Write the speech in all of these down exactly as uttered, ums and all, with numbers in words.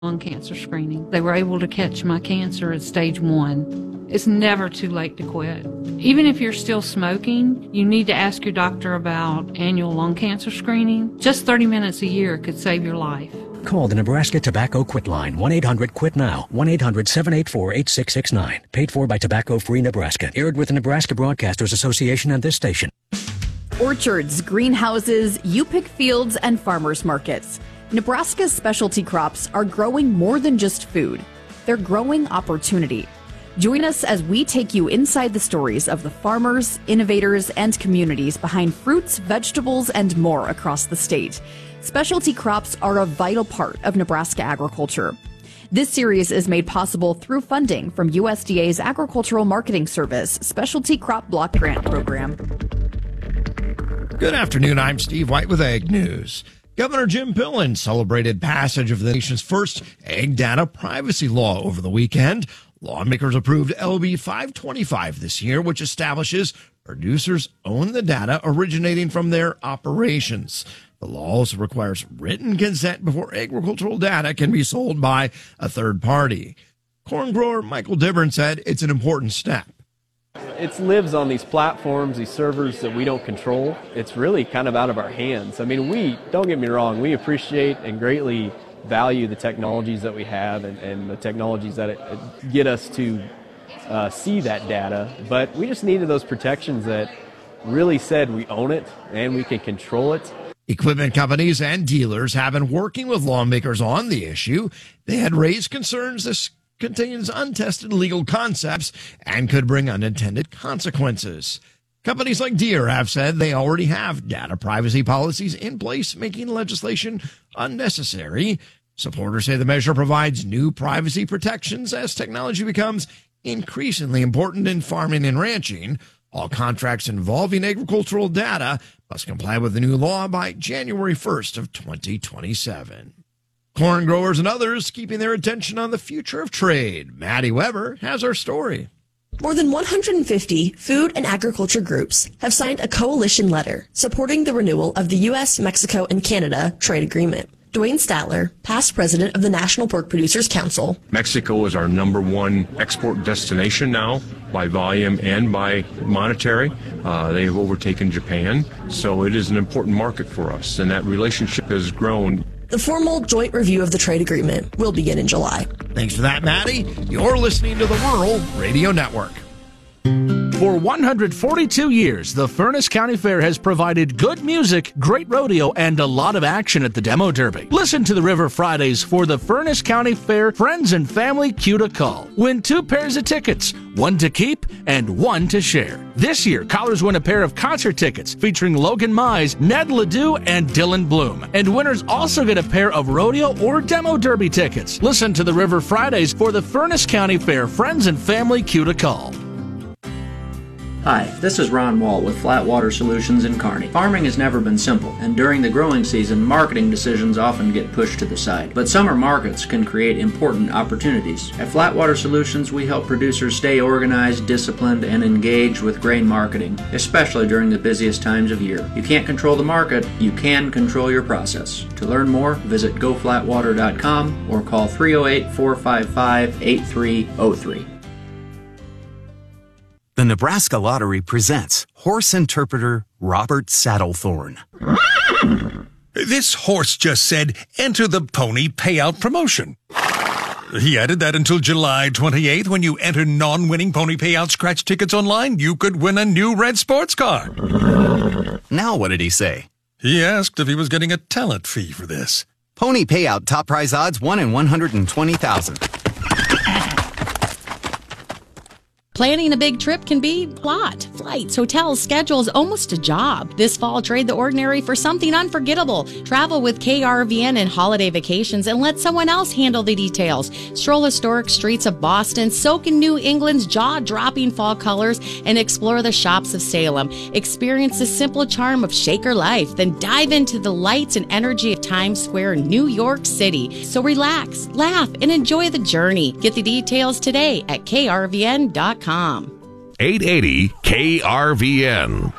lung cancer screening. They were able to catch my cancer at stage one. It's never too late to quit. Even if you're still smoking, you need to ask your doctor about annual lung cancer screening. Just thirty minutes a year could save your life. Call the Nebraska Tobacco Quit Line, one eight hundred quit now, one eight hundred seven eight four eight six six nine. Paid for by Tobacco Free Nebraska. Aired with the Nebraska Broadcasters Association and this station. Orchards, greenhouses, U-pick fields, and farmers markets. Nebraska's specialty crops are growing more than just food. They're growing opportunity. Join us as we take you inside the stories of the farmers, innovators, and communities behind fruits, vegetables, and more across the state. Specialty crops are a vital part of Nebraska agriculture. This series is made possible through funding from U S D A's Agricultural Marketing Service Specialty Crop Block Grant Program. Good afternoon, I'm Steve White with Ag News. Governor Jim Pillen celebrated passage of the nation's first ag data privacy law over the weekend. Lawmakers approved L B five twenty-five this year, which establishes producers own the data originating from their operations. The law also requires written consent before agricultural data can be sold by a third party. Corn grower Michael Dibburn said it's an important step. It lives on these platforms, these servers that we don't control. It's really kind of out of our hands. I mean, we, don't get me wrong, we appreciate and greatly value the technologies that we have and, and the technologies that it, it get us to uh, see that data. But we just needed those protections that really said we own it and we can control it. Equipment companies and dealers have been working with lawmakers on the issue. They had raised concerns this contains untested legal concepts and could bring unintended consequences. Companies like Deere have said they already have data privacy policies in place, making legislation unnecessary. Supporters say the measure provides new privacy protections as technology becomes increasingly important in farming and ranching. All contracts involving agricultural data must comply with the new law by January first of twenty twenty-seven. Corn growers and others keeping their attention on the future of trade. Maddie Weber has our story. More than one hundred fifty food and agriculture groups have signed a coalition letter supporting the renewal of the U S, Mexico, and Canada trade agreement. Dwayne Statler, past president of the National Pork Producers Council. Mexico is our number one export destination now by volume and by monetary. Uh, they have overtaken Japan, so it is an important market for us, and that relationship has grown. The formal joint review of the trade agreement will begin in July. Thanks for that, Maddie. You're listening to the Rural Radio Network. For one hundred forty-two years, the Furnace County Fair has provided good music, great rodeo, and a lot of action at the Demo Derby. Listen to the River Fridays for the Furnace County Fair Friends and Family Cue to Call. Win two pairs of tickets, one to keep and one to share. This year, callers win a pair of concert tickets featuring Logan Mize, Ned Ledoux, and Dylan Bloom. And winners also get a pair of rodeo or Demo Derby tickets. Listen to the River Fridays for the Furnace County Fair Friends and Family Cue to Call. Hi, this is Ron Wall with Flatwater Solutions in Kearney. Farming has never been simple, and during the growing season, marketing decisions often get pushed to the side. But summer markets can create important opportunities. At Flatwater Solutions, we help producers stay organized, disciplined, and engaged with grain marketing, especially during the busiest times of year. You can't control the market, you can control your process. To learn more, visit go flatwater dot com or call three oh eight, four five five, eight three oh three. The Nebraska Lottery presents horse interpreter Robert Saddlethorn. This horse just said, enter the pony payout promotion. He added that until July twenty-eighth, when you enter non-winning pony payout scratch tickets online, you could win a new red sports car. Now what did he say? He asked if he was getting a talent fee for this. Pony payout top prize odds one in one hundred twenty thousand. Planning a big trip can be a lot. Flights, hotels, schedules, almost a job. This fall, trade the ordinary for something unforgettable. Travel with K R V N and Holiday Vacations and let someone else handle the details. Stroll historic streets of Boston, soak in New England's jaw-dropping fall colors, and explore the shops of Salem. Experience the simple charm of Shaker life, then dive into the lights and energy of Times Square, New York City. So relax, laugh, and enjoy the journey. Get the details today at K R V N dot com. eight eighty K R V N.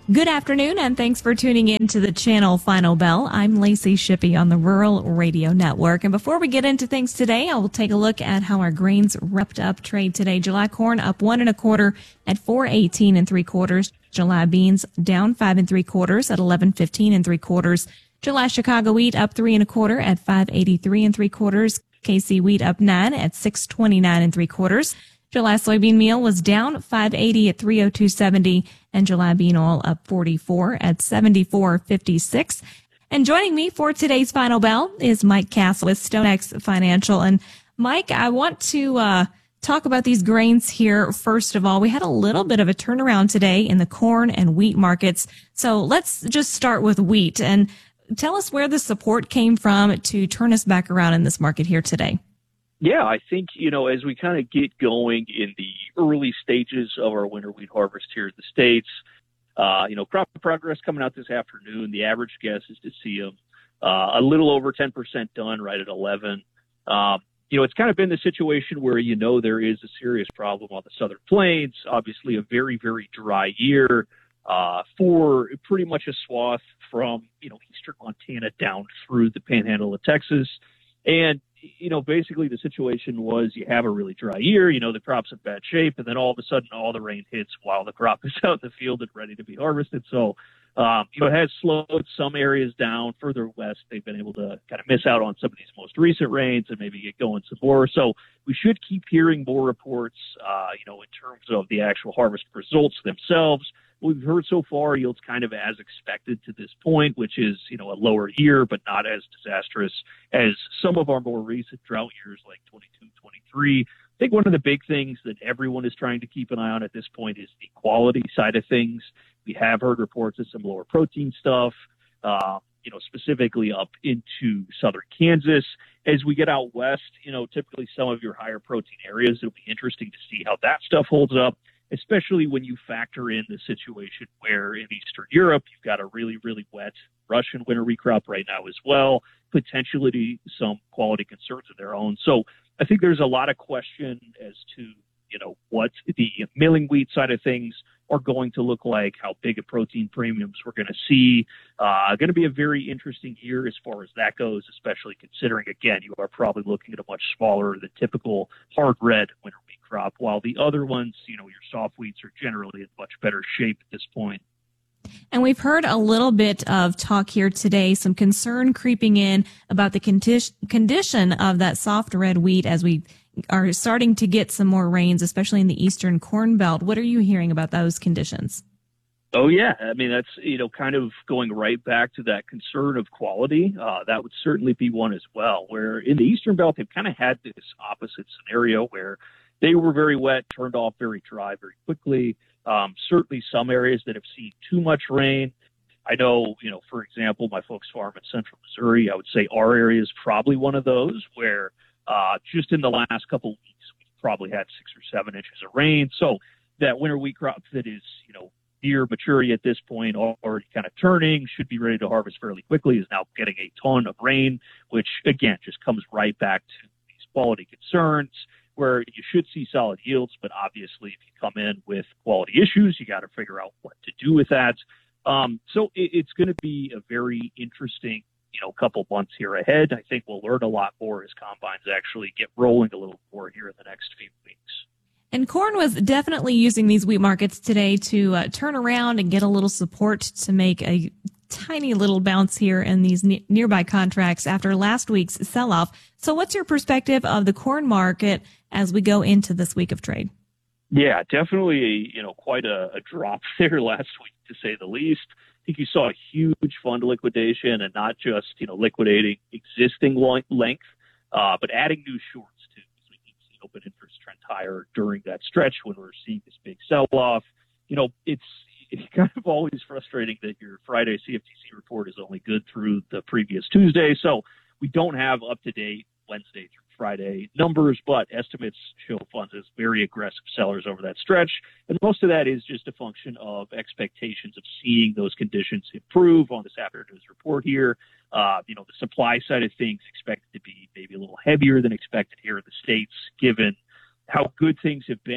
Good afternoon, and thanks for tuning in to the channel Final Bell. I'm Lacey Shippey on the Rural Radio Network. And before we get into things today, I will take a look at how our grains wrapped up trade today. July corn up one and a quarter at four eighteen and three quarters. July beans down five and three quarters at eleven fifteen and three quarters. July Chicago wheat up three and a quarter at five eighty-three and three quarters. K C wheat up nine at six twenty-nine and three quarters. July soybean meal was down five eighty at three oh two seventy, and July bean oil up forty-four at seventy-four fifty-six. And joining me for today's Final Bell is Mike Castle with StoneX Financial. And Mike, I want to uh talk about these grains here. First of all, we had a little bit of a turnaround today in the corn and wheat markets. So let's just start with wheat and tell us where the support came from to turn us back around in this market here today. Yeah, I think, you know, as we kind of get going in the early stages of our winter wheat harvest here in the States, uh, you know, crop progress coming out this afternoon, the average guess is to see them uh, a little over ten percent done right at eleven. Um, you know, it's kind of been the situation where, you know, there is a serious problem on the Southern Plains, obviously a very, very dry year uh, for pretty much a swath from, you know, eastern Montana down through the panhandle of Texas. And you know, basically the situation was you have a really dry year, you know, the crop's in bad shape, and then all of a sudden all the rain hits while the crop is out in the field and ready to be harvested. So, um, you know, it has slowed some areas down further west. They've been able to kind of miss out on some of these most recent rains and maybe get going some more. So we should keep hearing more reports, uh, you know, in terms of the actual harvest results themselves. What we've heard so far yields kind of as expected to this point, which is, you know, a lower year, but not as disastrous as some of our more recent drought years like twenty-two, twenty-three. I think one of the big things that everyone is trying to keep an eye on at this point is the quality side of things. We have heard reports of some lower protein stuff, uh, you know, specifically up into southern Kansas. As we get out west, you know, typically some of your higher protein areas, it'll be interesting to see how that stuff holds up, especially when you factor in the situation where in Eastern Europe, you've got a really, really wet Russian winter wheat crop right now as well, potentially some quality concerns of their own. So I think there's a lot of question as to, you know, what the milling wheat side of things are going to look like, how big a protein premiums we're going to see. Uh, going to be a very interesting year as far as that goes, especially considering, again, you are probably looking at a much smaller than typical hard red winter wheat crop, while the other ones, you know, your soft wheats are generally in much better shape at this point. And we've heard a little bit of talk here today, some concern creeping in about the condi- condition of that soft red wheat as we are starting to get some more rains, especially in the eastern corn belt. What are you hearing about those conditions? Oh, yeah. I mean, that's, you know, kind of going right back to that concern of quality. Uh, that would certainly be one as well, where in the eastern belt, they've kind of had this opposite scenario where they were very wet, turned off very dry very quickly. Um, certainly some areas that have seen too much rain. I know, you know, for example, my folks farm in central Missouri. I would say our area is probably one of those where uh, just in the last couple of weeks, we've probably had six or seven inches of rain. So that winter wheat crop that is, you know, near maturity at this point, already kind of turning, should be ready to harvest fairly quickly, is now getting a ton of rain, which, again, just comes right back to these quality concerns, where you should see solid yields, but obviously if you come in with quality issues, you got to figure out what to do with that. Um, so it, it's going to be a very interesting, you know, couple months here ahead. I think we'll learn a lot more as combines actually get rolling a little more here in the next few weeks. And corn was definitely using these wheat markets today to uh, turn around and get a little support to make a tiny little bounce here in these ne- nearby contracts after last week's sell-off. So what's your perspective of the corn market as we go into this week of trade? Yeah, definitely, you know, quite a, a drop there last week, to say the least. I think you saw a huge fund liquidation, and not just, you know, liquidating existing length, uh, but adding new shorts too. So we can see open interest trend higher during that stretch when we're seeing this big sell-off. You know, it's, it's kind of always frustrating that your Friday C F T C report is only good through the previous Tuesday. So we don't have up-to-date Wednesday through Friday numbers, but estimates show funds as very aggressive sellers over that stretch. And most of that is just a function of expectations of seeing those conditions improve on this afternoon's report here. Uh, you know, the supply side of things expected to be maybe a little heavier than expected here in the States, given how good things have been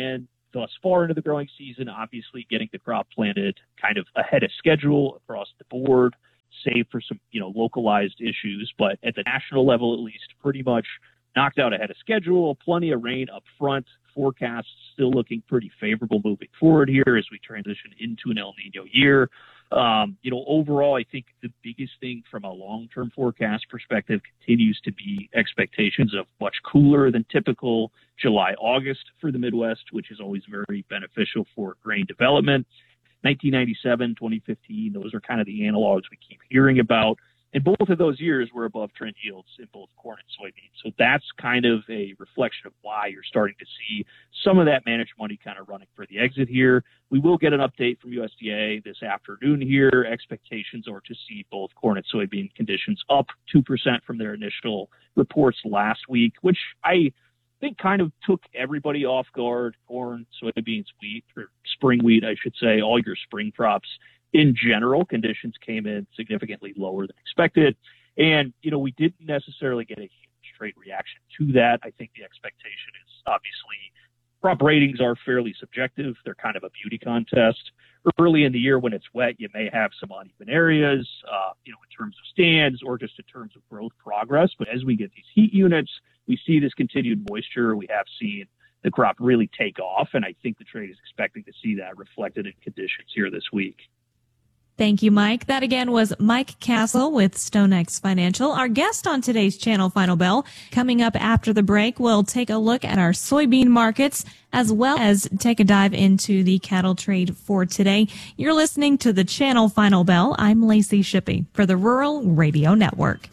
thus far into the growing season, obviously getting the crop planted kind of ahead of schedule across the board, save for some, you know, localized issues. But at the national level, at least, pretty much knocked out ahead of schedule. Plenty of rain up front. Forecasts still looking pretty favorable moving forward here as we transition into an El Nino year. Um, you know, overall, I think the biggest thing from a long-term forecast perspective continues to be expectations of much cooler than typical July, August for the Midwest, which is always very beneficial for grain development. nineteen ninety-seven, twenty fifteen, those are kind of the analogs we keep hearing about. And both of those years were above trend yields in both corn and soybeans. So that's kind of a reflection of why you're starting to see some of that managed money kind of running for the exit here. We will get an update from U S D A this afternoon here. Expectations are to see both corn and soybean conditions up two percent from their initial reports last week, which I think kind of took everybody off guard. Corn, soybeans, wheat, or spring wheat, I should say, all your spring crops. In general, conditions came in significantly lower than expected. And, you know, we didn't necessarily get a huge trade reaction to that. I think the expectation is obviously crop ratings are fairly subjective. They're kind of a beauty contest. Early in the year when it's wet, you may have some uneven areas, uh, you know, in terms of stands or just in terms of growth progress. But as we get these heat units, we see this continued moisture. We have seen the crop really take off. And I think the trade is expecting to see that reflected in conditions here this week. Thank you, Mike. That again was Mike Castle with StoneX Financial. Our guest on today's Channel Final Bell. Coming up after the break, we'll take a look at our soybean markets as well as take a dive into the cattle trade for today. You're listening to the Channel Final Bell. I'm Lacey Shippey for the Rural Radio Network.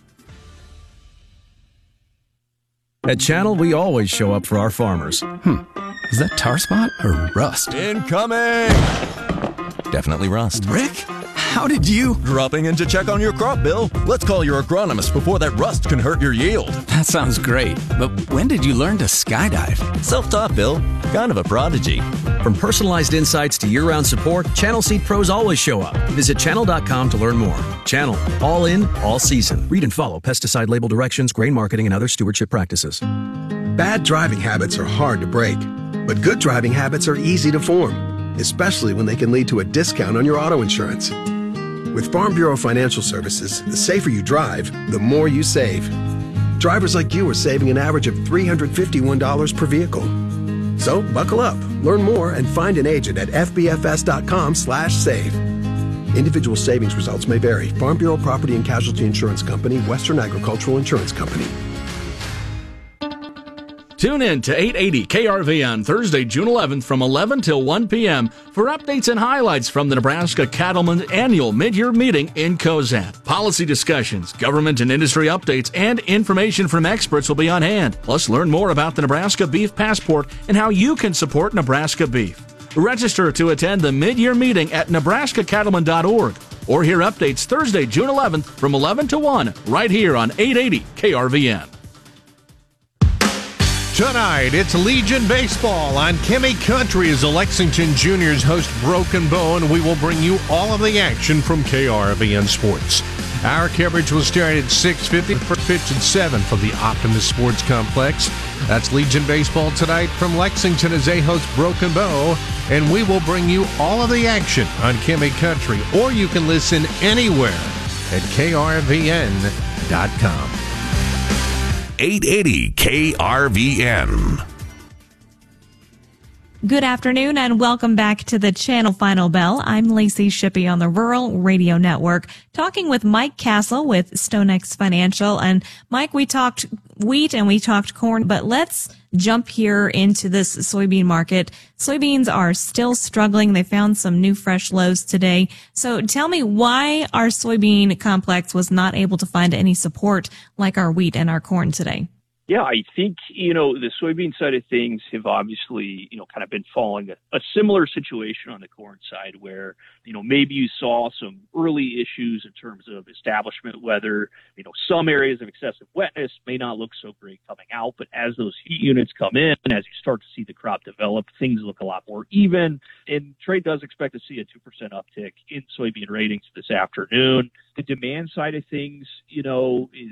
At Channel, we always show up for our farmers. Hmm. Is that tar spot or rust? Incoming! Definitely rust. Rick? How did you? Dropping in to check on your crop, Bill. Let's call your agronomist before that rust can hurt your yield. That sounds great. But when did you learn to skydive? Self-taught, Bill. Kind of a prodigy. From personalized insights to year-round support, Channel Seed Pros always show up. Visit channel dot com to learn more. Channel. All in, all season. Read and follow pesticide label directions, grain marketing, and other stewardship practices. Bad driving habits are hard to break, but good driving habits are easy to form, especially when they can lead to a discount on your auto insurance. With Farm Bureau Financial Services, the safer you drive, the more you save. Drivers like you are saving an average of three hundred fifty-one dollars per vehicle. So buckle up, learn more, and find an agent at f b f s dot com slash save. Individual savings results may vary. Farm Bureau Property and Casualty Insurance Company, Western Agricultural Insurance Company. Tune in to eight eighty K R V N Thursday, June eleventh from eleven till one p.m. for updates and highlights from the Nebraska Cattlemen's annual mid-year meeting in Cozad. Policy discussions, government and industry updates, and information from experts will be on hand. Plus, learn more about the Nebraska Beef Passport and how you can support Nebraska beef. Register to attend the mid-year meeting at nebraska cattlemen dot org or hear updates Thursday, June eleventh from eleven to one right here on eight eighty K R V N. Tonight, it's Legion Baseball on Kimmy Country as the Lexington Juniors host Broken Bow, and we will bring you all of the action from K R V N Sports. Our coverage will start at six fifty for pitch and seven from the Optimus Sports Complex. That's Legion Baseball tonight from Lexington as they host Broken Bow, and we will bring you all of the action on Kimmy Country, or you can listen anywhere at K R V N dot com. eight eighty K R V N. Good afternoon and welcome back to the Channel Final Bell. I'm Lacey Shippey on the Rural Radio Network, talking with Mike Castle with StoneX Financial. And Mike, we talked wheat and we talked corn, but let's jump here into this soybean market. Soybeans are still struggling. They found some new fresh lows today. So tell me why our soybean complex was not able to find any support like our wheat and our corn today. Yeah, I think, you know, the soybean side of things have obviously, you know, kind of been following a, a similar situation on the corn side where, you know, maybe you saw some early issues in terms of establishment weather. You know, some areas of excessive wetness may not look so great coming out, but as those heat units come in, as you start to see the crop develop, things look a lot more even. And trade does expect to see a two percent uptick in soybean ratings this afternoon. The demand side of things, you know, is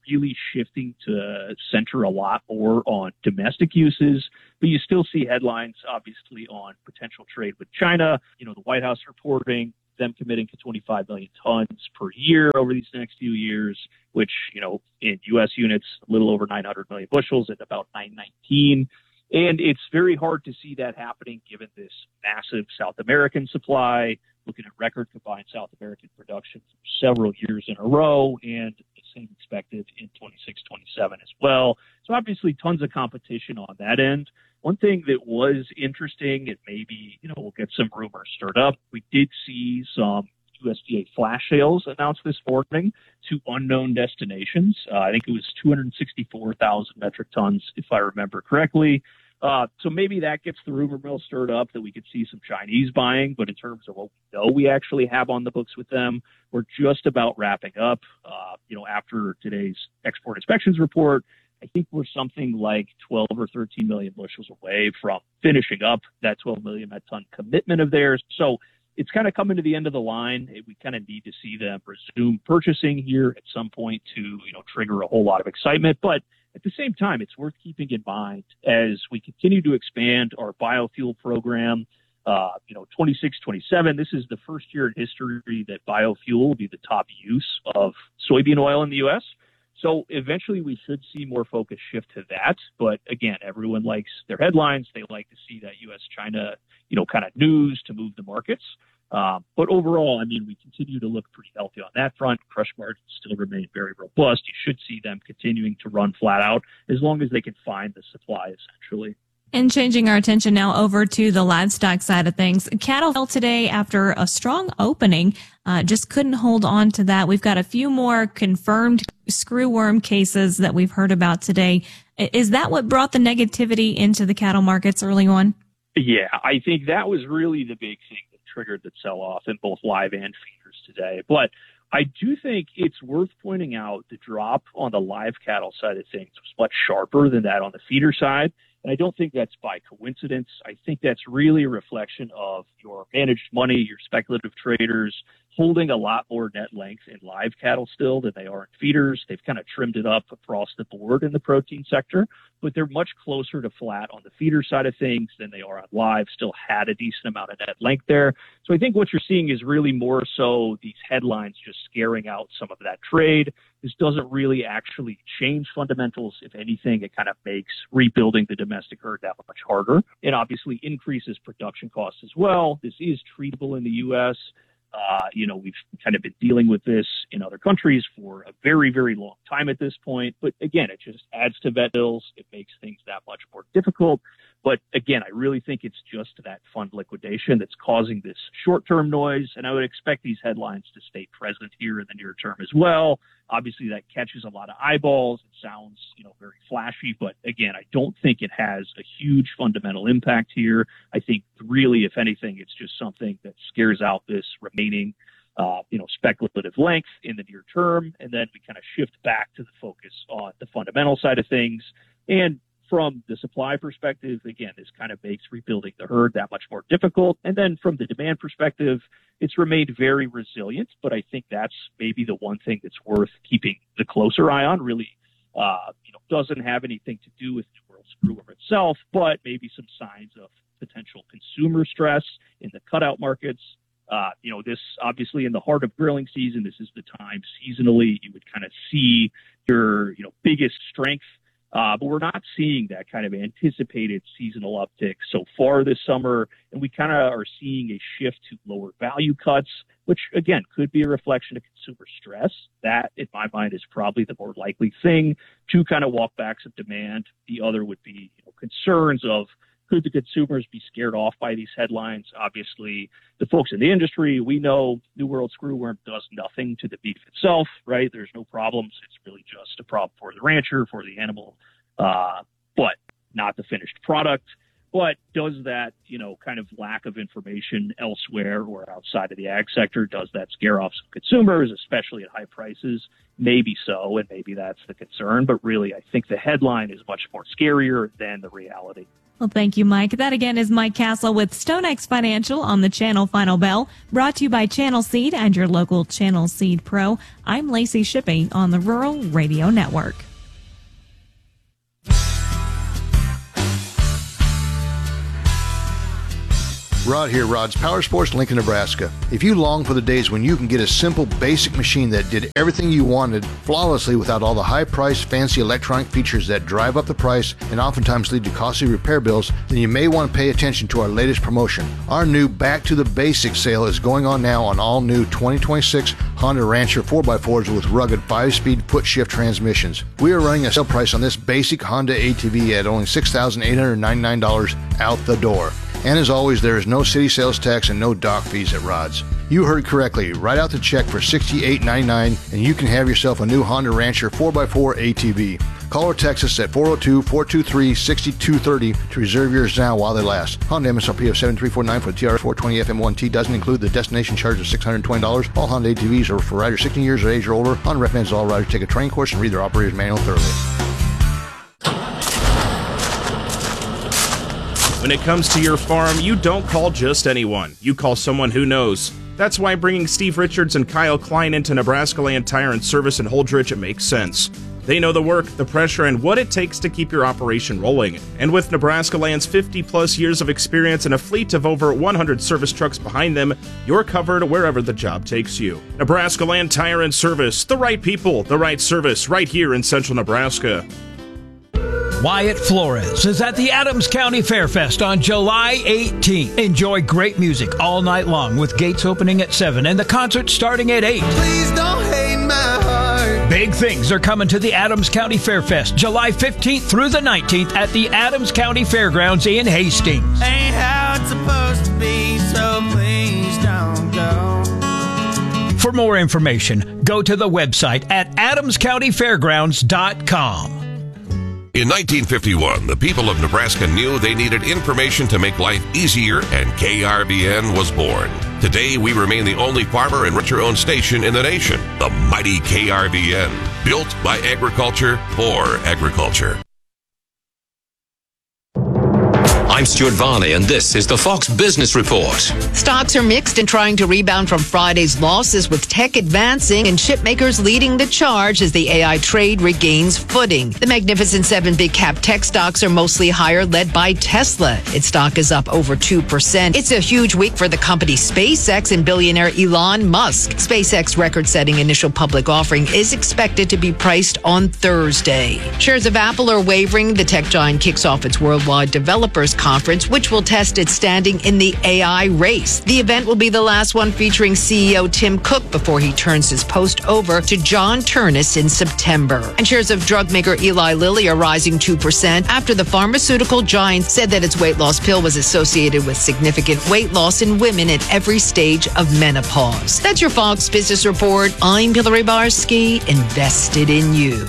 really shifting to center a lot more on domestic uses, but you still see headlines, obviously, on potential trade with China. You know, the White House reporting them committing to twenty-five million tons per year over these next few years, which, you know, in U S units, a little over nine hundred million bushels at about nine nineteen. And it's very hard to see that happening given this massive South American supply, looking at record combined South American production for several years in a row, and the same expected in twenty-six twenty-seven as well. So obviously tons of competition on that end. One thing that was interesting, and maybe, you know, we'll get some rumors stirred up, we did see some U S D A flash sales announced this morning to unknown destinations. Uh, I think it was two hundred sixty-four thousand metric tons, if I remember correctly. Uh, so maybe that gets the rumor mill stirred up that we could see some Chinese buying, but in terms of what we know we actually have on the books with them, we're just about wrapping up. Uh, you know, after today's export inspections report, I think we're something like twelve or thirteen million bushels away from finishing up that twelve million met ton commitment of theirs. So it's kind of coming to the end of the line. We kind of need to see them resume purchasing here at some point to, you know, trigger a whole lot of excitement. But at the same time, it's worth keeping in mind as we continue to expand our biofuel program. Uh, you know, twenty-six twenty-seven, this is the first year in history that biofuel will be the top use of soybean oil in the U S. So eventually we should see more focus shift to that. But again, everyone likes their headlines. They like to see that U S China, you know, kind of news to move the markets. Um, but overall, I mean, we continue to look pretty healthy on that front. Crush margins still remain very robust. You should see them continuing to run flat out as long as they can find the supply, essentially. And changing our attention now over to the livestock side of things. Cattle fell today after a strong opening. Uh, just couldn't hold on to that. We've got a few more confirmed screwworm cases that we've heard about today. Is that what brought the negativity into the cattle markets early on? Yeah, I think that was really the big thing that triggered the sell-off in both live and feeders today. But I do think it's worth pointing out the drop on the live cattle side of things was much sharper than that on the feeder side. And I don't think that's by coincidence. I think that's really a reflection of your managed money, your speculative traders holding a lot more net length in live cattle still than they are in feeders. They've kind of trimmed it up across the board in the protein sector, but they're much closer to flat on the feeder side of things than they are on live, still had a decent amount of net length there. So I think what you're seeing is really more so these headlines just scaring out some of that trade. This doesn't really actually change fundamentals. If anything, it kind of makes rebuilding the domestic herd that much harder. It obviously increases production costs as well. This is treatable in the U S. Uh, you know, we've kind of been dealing with this in other countries for a very, very long time at this point. But again, it just adds to vet bills. It makes things that much more difficult. But again, I really think it's just that fund liquidation that's causing this short-term noise. And I would expect these headlines to stay present here in the near term as well. Obviously, that catches a lot of eyeballs. It sounds, you know, very flashy. But again, I don't think it has a huge fundamental impact here. I think really, if anything, it's just something that scares out this remaining, uh, you know, speculative length in the near term. And then we kind of shift back to the focus on the fundamental side of things. And from the supply perspective, again, this kind of makes rebuilding the herd that much more difficult. And then from the demand perspective, it's remained very resilient. But I think that's maybe the one thing that's worth keeping the closer eye on. Really, uh, you know, doesn't have anything to do with New World Screwworm itself, but maybe some signs of potential consumer stress in the cutout markets. Uh, you know, this obviously in the heart of grilling season, this is the time seasonally you would kind of see your, you know, biggest strength. Uh, but we're not seeing that kind of anticipated seasonal uptick so far this summer. And we kind of are seeing a shift to lower value cuts, which, again, could be a reflection of consumer stress. That, in my mind, is probably the more likely thing to kind of walk back some demand. The other would be, you know, concerns of could the consumers be scared off by these headlines? Obviously, the folks in the industry, we know New World Screwworm does nothing to the beef itself, right? There's no problems. It's really just a problem for the rancher, for the animal, uh, but not the finished product. But does that, you know, kind of lack of information elsewhere or outside of the ag sector, does that scare off some consumers, especially at high prices? Maybe so, and maybe that's the concern. But really, I think the headline is much more scarier than the reality. Well, thank you, Mike. That again is Mike Castle with StoneX Financial on the Channel Final Bell, brought to you by Channel Seed and your local Channel Seed Pro. I'm Lacey Shippey on the Rural Radio Network. Rod here, Rod's Power Sports, Lincoln, Nebraska. If you long for the days when you can get a simple, basic machine that did everything you wanted flawlessly without all the high-priced, fancy electronic features that drive up the price and oftentimes lead to costly repair bills, then you may want to pay attention to our latest promotion. Our new Back to the Basics sale is going on now on all new twenty twenty-six Honda Rancher four by fours with rugged five-speed foot-shift transmissions. We are running a sale price on this basic Honda A T V at only six thousand eight hundred ninety-nine dollars out the door. And as always, there is no city sales tax and no dock fees at Rod's. You heard correctly. Write out the check for sixty-eight ninety-nine and you can have yourself a new Honda Rancher four by four A T V. Call or text us at four oh two, four two three, six two three oh to reserve yours now while they last. Honda M S R P of seven three four nine for the T R S four twenty F M one T doesn't include the destination charge of six hundred twenty dollars. All Honda A T Vs are for riders sixteen years of age or older. Honda recommends all riders take a training course and read their operator's manual thoroughly. When it comes to your farm, you don't call just anyone. You call someone who knows. That's why bringing Steve Richards and Kyle Klein into Nebraska Land Tire and Service in Holdrege makes sense. They know the work, the pressure, and what it takes to keep your operation rolling. And with Nebraska Land's fifty-plus years of experience and a fleet of over one hundred service trucks behind them, you're covered wherever the job takes you. Nebraska Land Tire and Service, the right people, the right service, right here in central Nebraska. Wyatt Flores is at the Adams County Fairfest on July eighteenth. Enjoy great music all night long with gates opening at seven and the concert starting at eight. Please don't hate my heart. Big things are coming to the Adams County Fairfest July fifteenth through the nineteenth at the Adams County Fairgrounds in Hastings. Ain't how it's supposed to be, so please don't go. For more information, go to the website at adams county fairgrounds dot com. In nineteen fifty-one, the people of Nebraska knew they needed information to make life easier, and K R V N was born. Today, we remain the only farmer and rancher-owned station in the nation, the mighty K R V N, built by agriculture for agriculture. I'm Stuart Varney, and this is the Fox Business Report. Stocks are mixed and trying to rebound from Friday's losses, with tech advancing and chipmakers leading the charge as the A I trade regains footing. The Magnificent Seven big cap tech stocks are mostly higher, led by Tesla. Its stock is up over two percent. It's a huge week for the company SpaceX and billionaire Elon Musk. SpaceX record-setting initial public offering is expected to be priced on Thursday. Shares of Apple are wavering. The tech giant kicks off its Worldwide Developers Conference, which will test its standing in the A I race. The event will be the last one featuring C E O Tim Cook before he turns his post over to John Turnus in September. And shares of drug maker Eli Lilly are rising two percent after the pharmaceutical giant said that its weight loss pill was associated with significant weight loss in women at every stage of menopause. That's your Fox Business Report. I'm Hillary Barsky, invested in you.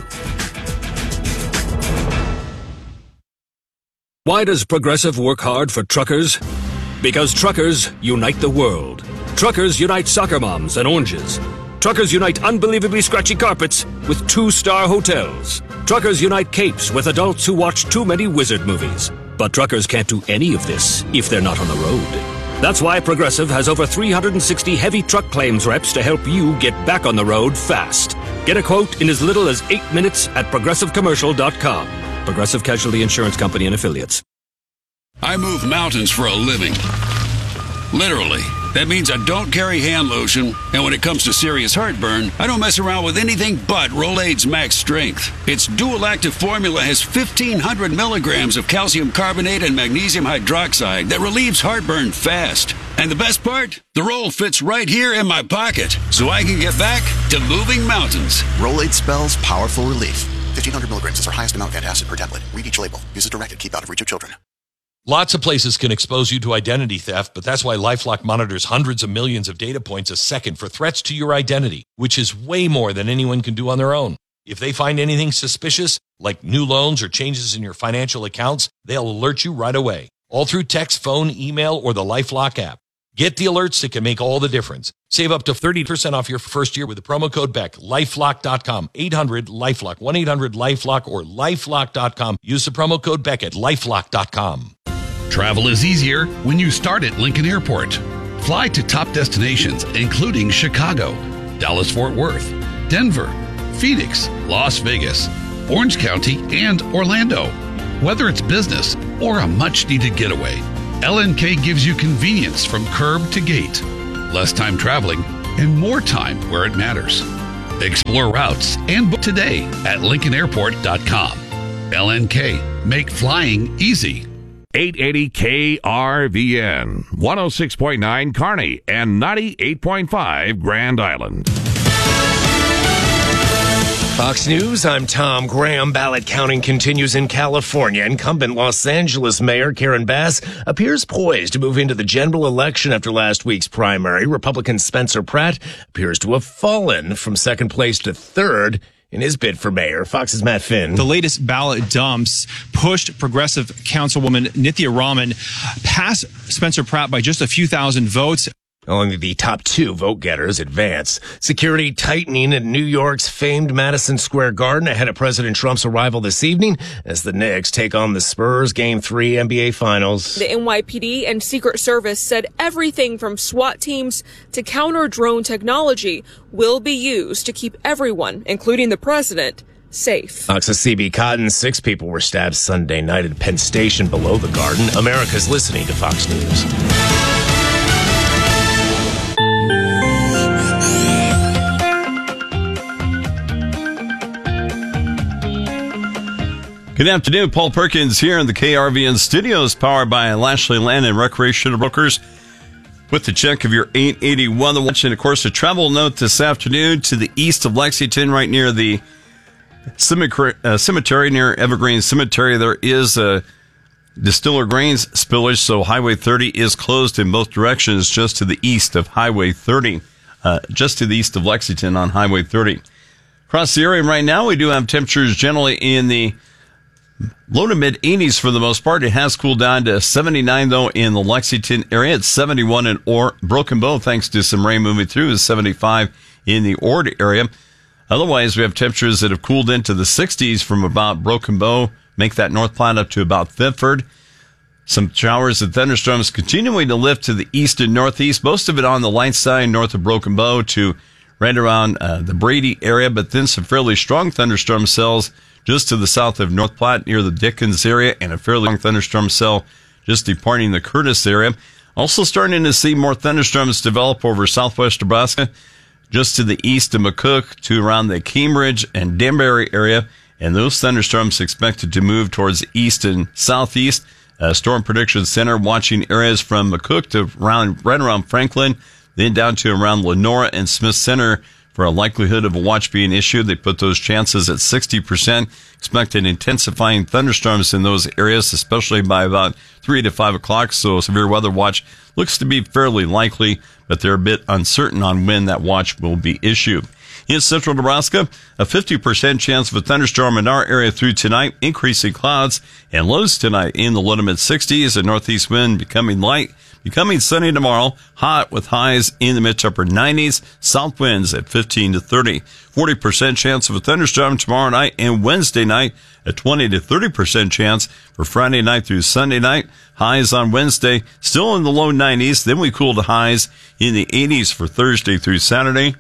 Why does Progressive work hard for truckers? Because truckers unite the world. Truckers unite soccer moms and oranges. Truckers unite unbelievably scratchy carpets with two-star hotels. Truckers unite capes with adults who watch too many wizard movies. But truckers can't do any of this if they're not on the road. That's why Progressive has over three hundred sixty heavy truck claims reps to help you get back on the road fast. Get a quote in as little as eight minutes at progressive commercial dot com. Progressive Casualty Insurance Company and Affiliates. I move mountains for a living. Literally. That means I don't carry hand lotion, and when it comes to serious heartburn, I don't mess around with anything but Rolaids Max Strength. Its dual-active formula has fifteen hundred milligrams of calcium carbonate and magnesium hydroxide that relieves heartburn fast. And the best part? The roll fits right here in my pocket, so I can get back to moving mountains. Rolaids spells powerful relief. fifteen hundred milligrams is our highest amount of antacid per tablet. Read each label. Use as directed. Keep out of reach of children. Lots of places can expose you to identity theft, but that's why LifeLock monitors hundreds of millions of data points a second for threats to your identity, which is way more than anyone can do on their own. If they find anything suspicious, like new loans or changes in your financial accounts, they'll alert you right away, all through text, phone, email, or the LifeLock app. Get the alerts that can make all the difference. Save up to thirty percent off your first year with the promo code Beck. lifelock dot com, eight hundred LifeLock, one eight hundred LifeLock, or lifelock dot com. Use the promo code Beck at lifelock dot com. Travel is easier when you start at Lincoln Airport. Fly to top destinations, including Chicago, Dallas-Fort Worth, Denver, Phoenix, Las Vegas, Orange County, and Orlando. Whether it's business or a much-needed getaway, L N K gives you convenience from curb to gate, less time traveling, and more time where it matters. Explore routes and book today at lincoln airport dot com. L N K, make flying easy. eight eighty K R V N, one oh six point nine Kearney, and ninety-eight point five Grand Island. Fox News, I'm Tom Graham. Ballot counting continues in California. Incumbent Los Angeles Mayor Karen Bass appears poised to move into the general election after last week's primary. Republican Spencer Pratt appears to have fallen from second place to third in his bid for mayor. Fox's Matt Finn. The latest ballot dumps pushed progressive councilwoman Nithya Raman past Spencer Pratt by just a few thousand votes. Only the top two vote-getters advance. Security tightening in New York's famed Madison Square Garden ahead of President Trump's arrival this evening as the Knicks take on the Spurs Game three N B A Finals. The N Y P D and Secret Service said everything from SWAT teams to counter-drone technology will be used to keep everyone, including the president, safe. Fox's C B Cotton, six people were stabbed Sunday night at Penn Station below the Garden. America's listening to Fox News. Good afternoon. Paul Perkins here in the K R V N studios, powered by Lashley Land and Recreational Brokers. With the check of your eight eighty-one, the watch, and of course a travel note this afternoon to the east of Lexington, right near the cemetery, near Evergreen Cemetery. There is a distiller grains spillage, so Highway thirty is closed in both directions just to the east of Highway thirty, uh, just to the east of Lexington on Highway thirty. Across the area right now, we do have temperatures generally in the low to mid eighties for the most part. It has cooled down to seventy-nine, though, in the Lexington area. It's seventy-one in Or Broken Bow, thanks to some rain moving through. It's seventy-five in the Ord area. Otherwise, we have temperatures that have cooled into the sixties from about Broken Bow, make that North Platte up to about Thetford. Some showers and thunderstorms continuing to lift to the east and northeast, most of it on the light side north of Broken Bow to right around uh, the Brady area, but then some fairly strong thunderstorm cells just to the south of North Platte near the Dickens area, and a fairly long thunderstorm cell just departing the Curtis area. Also starting to see more thunderstorms develop over southwest Nebraska, just to the east of McCook to around the Cambridge and Danbury area, and those thunderstorms expected to move towards the east and southeast. Uh, Storm Prediction Center watching areas from McCook to around, right around Franklin, then down to around Lenora and Smith Center for a likelihood of a watch being issued. They put those chances at sixty percent. Expected intensifying thunderstorms in those areas, especially by about three to five o'clock. So a severe weather watch looks to be fairly likely, but they're a bit uncertain on when that watch will be issued. In central Nebraska, a fifty percent chance of a thunderstorm in our area through tonight. Increasing clouds and lows tonight in the low to mid sixties. A northeast wind becoming light. Becoming sunny tomorrow, hot with highs in the mid to upper nineties, south winds at fifteen to thirty. forty percent chance of a thunderstorm tomorrow night and Wednesday night, a twenty to thirty percent chance for Friday night through Sunday night. Highs on Wednesday, still in the low nineties, then we cool to highs in the eighties for Thursday through Saturday.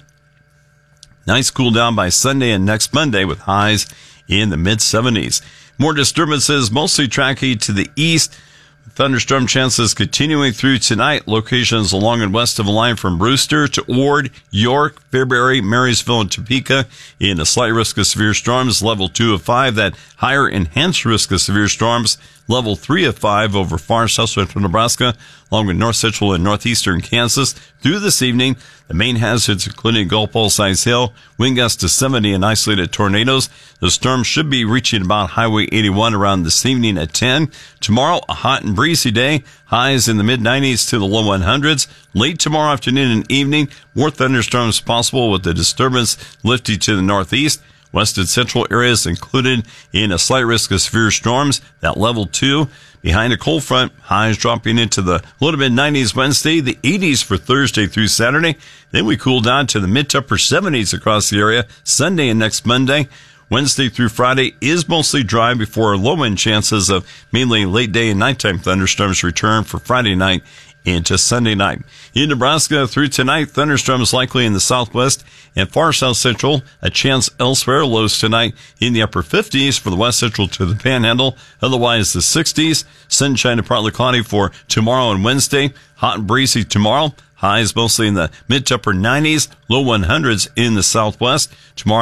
Nice cool down by Sunday and next Monday with highs in the mid seventies. More disturbances, mostly tracking to the east. Thunderstorm chances continuing through tonight. Locations along and west of the line from Brewster to Ord, York, Fairbury, Marysville, and Topeka. In a slight risk of severe storms, level two of five. That higher enhanced risk of severe storms, level three of five over far south central Nebraska, along with north central and northeastern Kansas. Through this evening, the main hazards including Gulf Pole-size hail, wind gusts to seventy, and isolated tornadoes. The storm should be reaching about Highway eighty-one around this evening at ten. Tomorrow, a hot and breezy day. Highs in the mid nineties to the low hundreds. Late tomorrow afternoon and evening, more thunderstorms possible with the disturbance lifting to the northeast. West and central areas included in a slight risk of severe storms. That level two. Behind a cold front, highs dropping into the low to mid nineties Wednesday, the eighties for Thursday through Saturday. Then we cool down to the mid to upper seventies across the area Sunday and next Monday. Wednesday through Friday is mostly dry before low wind chances of mainly late day and nighttime thunderstorms return for Friday night into Sunday night. In Nebraska through tonight, thunderstorms likely in the southwest and far south central, a chance elsewhere. Lows tonight in the upper fifties for the west central to the panhandle, otherwise the sixties. Sunshine to partly cloudy for tomorrow and Wednesday. Hot and breezy tomorrow. Highs mostly in the mid to upper nineties, low one hundreds in the southwest. Tomorrow